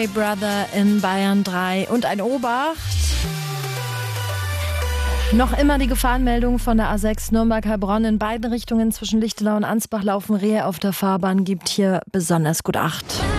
Hey Brother in Bayern 3 und ein Obacht. Noch immer die Gefahrenmeldung von der A6 Nürnberg-Heilbronn. In beiden Richtungen zwischen Lichtenau und Ansbach laufen Rehe auf der Fahrbahn. Gibt hier besonders gut Acht.